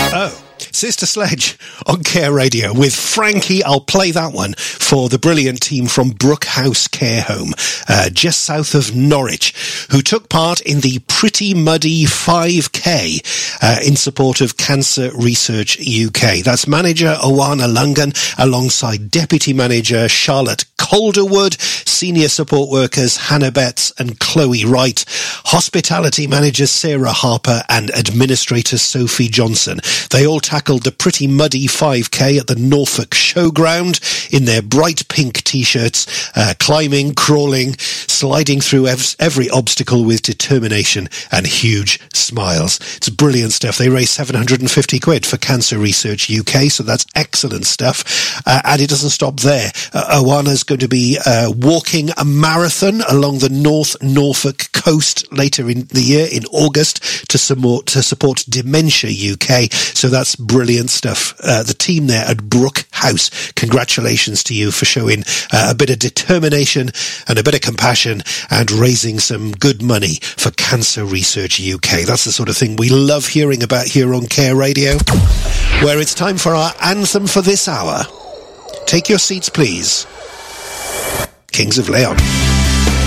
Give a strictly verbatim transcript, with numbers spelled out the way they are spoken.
Oh. Sister Sledge on Care Radio with Frankie. I'll play that one for the brilliant team from Brookhouse Care Home, uh, just south of Norwich, who took part in the Pretty Muddy five K uh, in support of Cancer Research U K. That's manager Owana Lungan alongside deputy manager Charlotte Calderwood, senior support workers Hannah Betts and Chloe Wright, hospitality managers Sarah Harper and administrator Sophie Johnson. They all tackled the Pretty Muddy five K at the Norfolk Showground in their bright pink t-shirts, uh, climbing, crawling, sliding through ev- every obstacle with determination and huge smiles. It's brilliant stuff. They raised seven hundred fifty quid for Cancer Research U K, so that's excellent stuff. Uh, and it doesn't stop there. Uh, Owana's going to be uh, walking a marathon along the North Norfolk coast later in the year in August to support, to support Dementia U K. So that's brilliant stuff. Uh, the team there at Brookhouse, congratulations to you for showing uh, a bit of determination and a bit of compassion and raising some good money for Cancer Research U K. That's the sort of thing we love hearing about here on Care Radio, where it's time for our anthem for this hour. Take your seats, please. Kings of Leon.